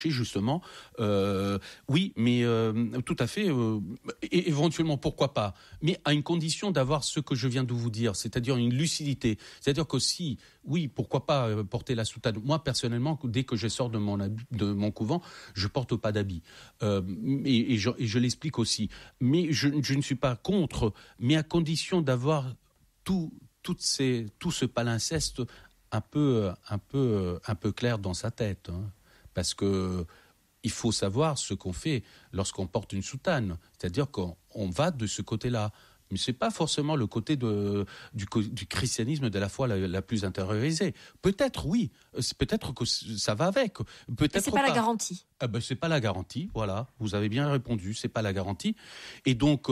justement, oui, mais tout à fait, et éventuellement pourquoi pas, mais à une condition d'avoir ce que je viens de vous dire, c'est-à-dire une lucidité, c'est-à-dire que si, oui, pourquoi pas porter la soutane. Moi personnellement, dès que je sors de mon couvent, je porte pas d'habit, et je l'explique aussi, mais je ne suis pas contre, mais à condition d'avoir tout ce palimpseste un peu clair dans sa tête, hein. Parce que il faut savoir ce qu'on fait lorsqu'on porte une soutane, c'est-à-dire qu'on va de ce côté-là. Mais c'est pas forcément le côté du christianisme de la foi la plus intériorisée. Peut-être oui, peut-être que ça va avec. Peut-être mais c'est pas la garantie. C'est pas la garantie, voilà. Vous avez bien répondu, c'est pas la garantie. Et donc,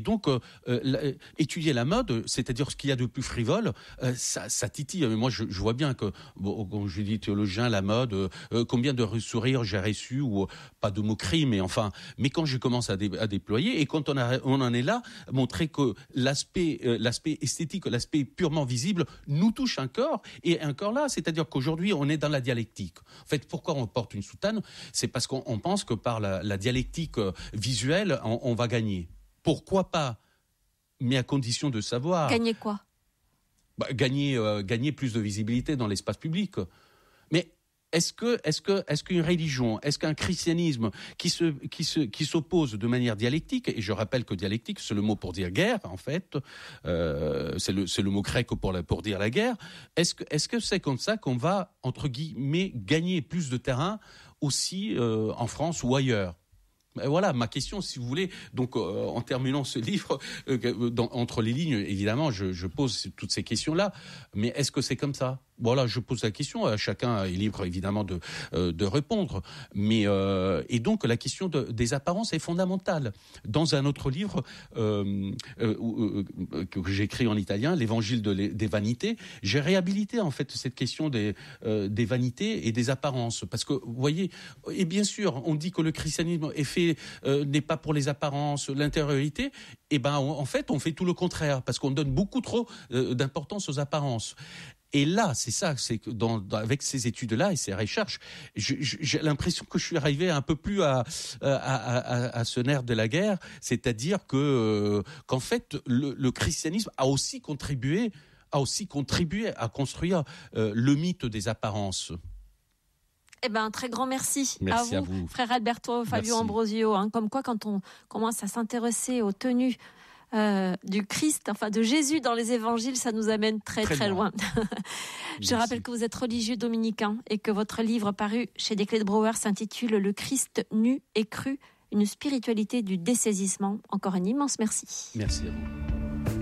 étudier la mode, c'est-à-dire ce qu'il y a de plus frivole, ça titille. Mais moi, je vois bien que, quand je dis théologien, la mode, combien de sourires j'ai reçus, ou pas de moquerie, mais enfin, mais quand je commence à déployer, et quand on en est là, montrer que l'aspect esthétique, l'aspect purement visible, nous touche encore, et encore là, c'est-à-dire qu'aujourd'hui, on est dans la dialectique. En fait, pourquoi on porte une soutane? C'est parce qu'on pense que par la dialectique visuelle, on va gagner. Pourquoi pas? Mais à condition de savoir. Gagner quoi? Gagner plus de visibilité dans l'espace public. Mais est-ce qu'une religion, est-ce qu'un christianisme qui s'oppose de manière dialectique, et je rappelle que dialectique, c'est le mot pour dire guerre, en fait, c'est le mot grec pour dire la guerre, est-ce que c'est comme ça qu'on va, entre guillemets, gagner plus de terrain aussi en France ou ailleurs? Voilà ma question, si vous voulez. Donc, en terminant ce livre, entre les lignes, évidemment, je pose toutes ces questions-là. Mais est-ce que c'est comme ça? Voilà, je pose la question. Chacun est libre, évidemment, de répondre. Mais et donc, la question des apparences est fondamentale. Dans un autre livre que j'ai écrit en italien, l'Évangile des vanités, j'ai réhabilité en fait cette question des vanités et des apparences. Parce que, vous voyez, et bien sûr, on dit que le christianisme n'est pas pour les apparences, l'intériorité. Et ben, en fait, on fait tout le contraire, parce qu'on donne beaucoup trop d'importance aux apparences. Et là, c'est que avec ces études-là et ces recherches, j'ai l'impression que je suis arrivé un peu plus à ce nerf de la guerre, c'est-à-dire qu'en fait, le christianisme a aussi contribué à construire le mythe des apparences. Eh ben, un très grand merci, à vous, frère Alberto Fabio Ambrosio. Comme quoi, quand on commence à s'intéresser aux tenues du Christ, enfin de Jésus dans les évangiles, ça nous amène très loin. Je rappelle que vous êtes religieux dominicain et que votre livre paru chez Desclés de Brouwer s'intitule Le Christ nu et cru, une spiritualité du dessaisissement. Encore un immense merci. Merci à vous.